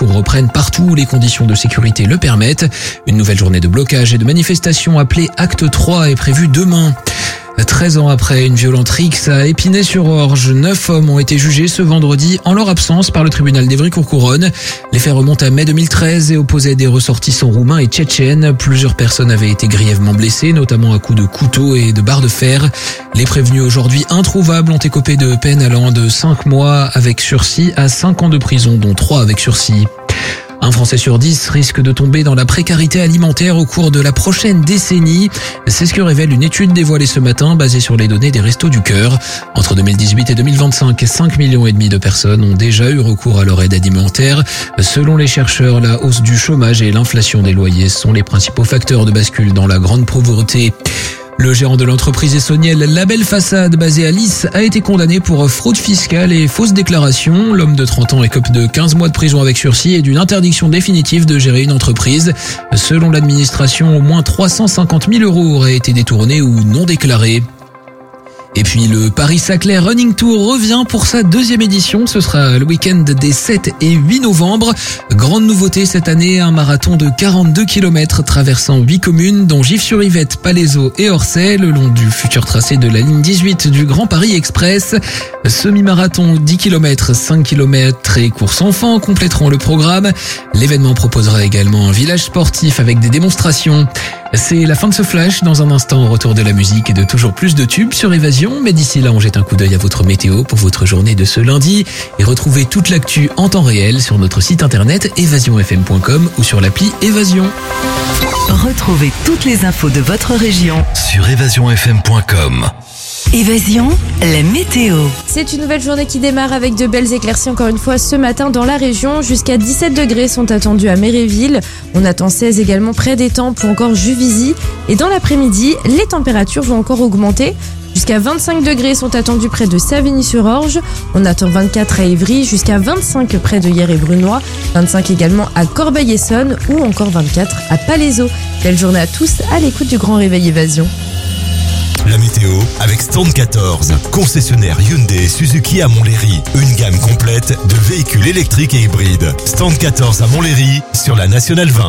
cours reprennent partout où les conditions de sécurité le permettent. Une nouvelle journée de blocage et de manifestation appelée Acte 3 est prévue demain. 13 ans après une violente rixe à Épinay-sur-Orge, 9 hommes ont été jugés ce vendredi en leur absence par le tribunal d'Évry-Courcouronnes. Les faits remontent à mai 2013 et opposaient des ressortissants roumains et tchétchènes. Plusieurs personnes avaient été grièvement blessées, notamment à coups de couteau et de barres de fer. Les prévenus aujourd'hui introuvables ont écopé de peines allant de 5 mois avec sursis à 5 ans de prison, dont 3 avec sursis. Un Français sur 10 risque de tomber dans la précarité alimentaire au cours de la prochaine décennie. C'est ce que révèle une étude dévoilée ce matin basée sur les données des Restos du Cœur. Entre 2018 et 2025, 5,5 millions de personnes ont déjà eu recours à leur aide alimentaire. Selon les chercheurs, la hausse du chômage et l'inflation des loyers sont les principaux facteurs de bascule dans la grande pauvreté. Le gérant de l'entreprise essonnienne La Belle Façade, basée à Lys, a été condamné pour fraude fiscale et fausse déclaration. L'homme de 30 ans écope de 15 mois de prison avec sursis et d'une interdiction définitive de gérer une entreprise. Selon l'administration, au moins 350 000 € auraient été détournés ou non déclarés. Et puis le Paris-Saclay Running Tour revient pour sa 2e édition. Ce sera le week-end des 7 et 8 novembre. Grande nouveauté cette année, un marathon de 42 km traversant 8 communes, dont Gif-sur-Yvette, Palaiseau et Orsay, le long du futur tracé de la ligne 18 du Grand Paris Express. Semi-marathon, 10 km, 5 km et course enfants compléteront le programme. L'événement proposera également un village sportif avec des démonstrations. C'est la fin de ce flash. Dans un instant, au retour de la musique et de toujours plus de tubes sur Évasion. Mais d'ici là, on jette un coup d'œil à votre météo pour votre journée de ce lundi. Et retrouvez toute l'actu en temps réel sur notre site internet évasionfm.com ou sur l'appli Évasion. Retrouvez toutes les infos de votre région sur évasionfm.com. Évasion, la météo. C'est une nouvelle journée qui démarre avec de belles éclaircies encore une fois ce matin dans la région. Jusqu'à 17 degrés sont attendus à Méréville. On attend 16 également près d'Étampes ou encore Juvisy. Et dans l'après-midi, les températures vont encore augmenter. Jusqu'à 25 degrés sont attendus près de Savigny-sur-Orge. On attend 24 à Évry, jusqu'à 25 près de Hyères et Brunois. 25 également à Corbeil-Essonnes ou encore 24 à Palaiseau. Belle journée à tous à l'écoute du Grand Réveil Évasion. La météo avec Stand 14, concessionnaire Hyundai et Suzuki à Montlhéry. Une gamme complète de véhicules électriques et hybrides. Stand 14 à Montlhéry sur la Nationale 20.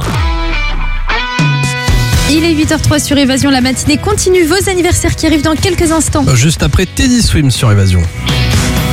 Il est 8h03 sur Évasion, la matinée continue. Vos anniversaires qui arrivent dans quelques instants. Juste après Teddy Swims sur Évasion.